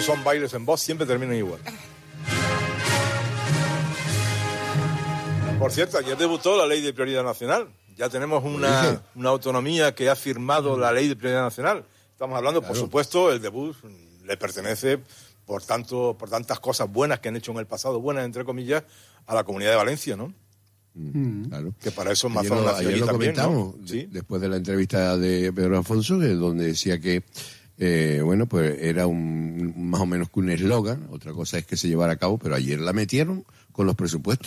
esos son bailes en voz, siempre terminan igual. Por cierto, ayer debutó la Ley de Prioridad Nacional. Ya tenemos una autonomía que ha firmado la Ley de Prioridad Nacional. Estamos hablando, por supuesto, el debut le pertenece por tantas cosas buenas que han hecho en el pasado, buenas entre comillas, a la Comunidad de Valencia, ¿no? Claro. Que para eso es más ayer lo comentamos, ¿no? ¿Sí? Después de la entrevista de Pedro Afonso, donde decía que pues era más o menos que un eslogan, otra cosa es que se llevara a cabo, pero ayer la metieron con los presupuestos.